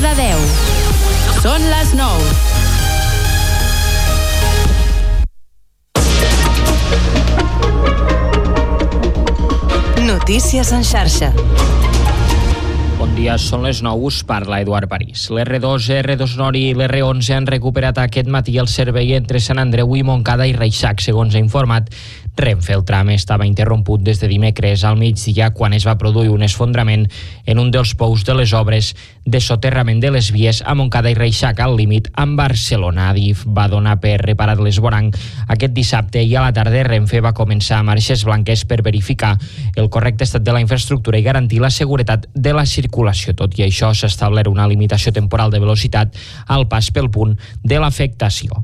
de 10. Són les 9. Notícies en xarxa. Bon dia, són les 9, us parla Eduard París. L'R2, R2 Nord i l'R11 han recuperat aquest matí el servei entre Sant Andreu i Montcada i Reixac, segons ha informat Renfe. El tram estava interromput des de dimecres al migdia quan es va produir un esfondrament en un dels pous de les obres de soterrament de les vies a Montcada i Reixac, al límit amb Barcelona. Adif va donar per reparat l'esvoranc aquest dissabte i a la tarda Renfe va començar marxes blanques per verificar el correcte estat de la infraestructura i garantir la seguretat de la circulació. Tot i això, s'ha establert una limitació temporal de velocitat al pas pel punt de l'afectació.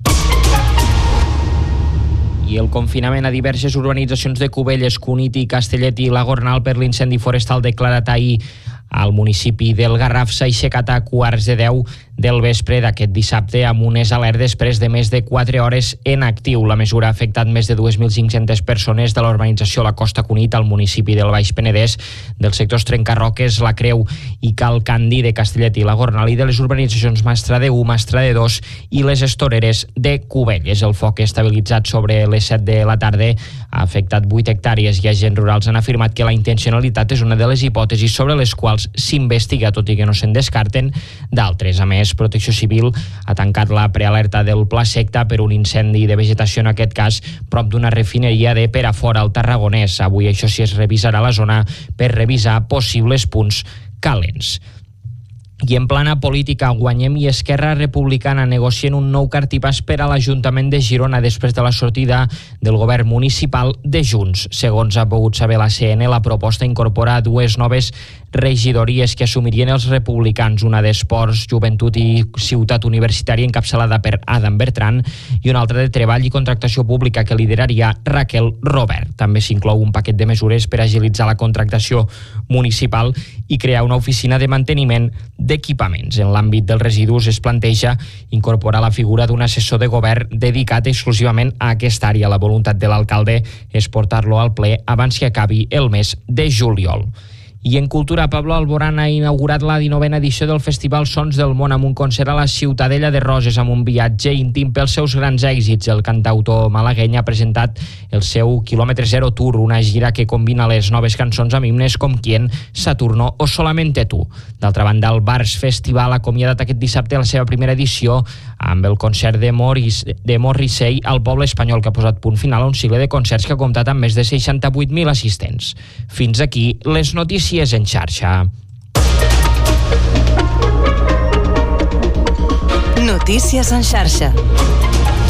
I el confinament a diverses urbanitzacions de Cubelles, Cunit i Castellet i la Gornal per l'incendi forestal declarat ahir al municipi del Garraf s'ha aixecat a 9:15 del vespre d'aquest dissabte amb unes alertes després de més de 4 hores en actiu. La mesura ha afectat més de 2.500 persones de l'urbanització La Costa Cunit al municipi del Baix Penedès, dels sectors Trencarroques, La Creu i Cal Candi de Castellet i la Gornal i de les urbanitzacions Mastrade 1, Mastrade 2 i les Estoreres de Cubelles. El foc estabilitzat sobre les 7 de la tarda ha afectat 8 hectàrees i agents rurals han afirmat que la intencionalitat és una de les hipòtesis sobre les quals s'investiga, tot i que no se'n descarten d'altres. A més, Protecció Civil ha tancat la prealerta del Pla Secta per un incendi de vegetació, en aquest cas prop d'una refineria de Perafort al Tarragonès. Avui, això sí, es revisarà la zona per revisar possibles punts calents. I en plana política, Guanyem i Esquerra Republicana negocien un nou cartipàs per a l'Ajuntament de Girona després de la sortida del govern municipal de Junts. Segons ha pogut saber la CN, la proposta incorpora 2 noves regidories que assumirien els republicans, una d'Esports, Joventut i Ciutat Universitària encapçalada per Adam Bertran i una altra de Treball i Contractació Pública que lideraria Raquel Robert. També s'inclou un paquet de mesures per agilitzar la contractació municipal i crear una oficina de manteniment d'equipaments. En l'àmbit dels residus es planteja incorporar la figura d'un assessor de govern dedicat exclusivament a aquesta àrea. La voluntat de l'alcalde és portar-lo al ple abans que acabi el mes de juliol. I en cultura, Pablo Alborán ha inaugurat la 19a edició del Festival Sons del Món amb un concert a la Ciutadella de Roses amb un viatge íntim pels seus grans èxits. El cantautor malagueny ha presentat el seu Kilómetro Zero Tour, una gira que combina les noves cançons amb himnes com Quién, Saturno o Solamente Tú. D'altra banda, el Bars Festival ha acomiadat aquest dissabte la seva primera edició amb el concert de Morrissey al poble espanyol, que ha posat punt final a un cicle de concerts que ha comptat amb més de 68.000 assistents. Fins aquí les notícies en xarxa. Notícies en xarxa.